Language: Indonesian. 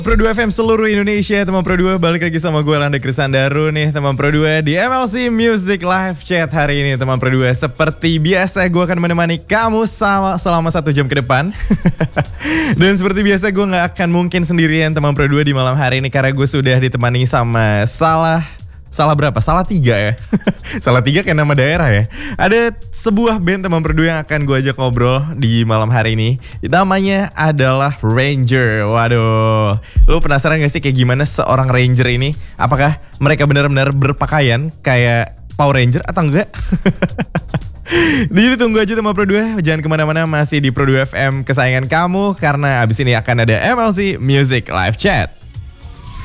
Pro 2 FM seluruh Indonesia, teman Pro 2 balik lagi sama gue Landa Krisandaru nih teman Pro 2 di MLC Music Live Chat hari ini teman Pro 2. Seperti biasa gue akan menemani kamu selama 1 jam ke depan. Dan seperti biasa gue gak akan mungkin sendirian teman Pro 2 di malam hari ini karena gue sudah ditemani sama Salah berapa? Salah 3 ya. Salah 3 kayak nama daerah ya. Ada sebuah band teman Pro 2 yang akan gue ajak ngobrol di malam hari ini. Namanya adalah Ranger. Waduh, lu penasaran gak sih kayak gimana seorang Ranger ini? Apakah mereka benar-benar berpakaian kayak Power Ranger atau enggak? Jadi tunggu aja teman Pro 2. Jangan kemana-mana, masih di Pro 2 FM kesayangan kamu. Karena abis ini akan ada MLC Music Live Chat.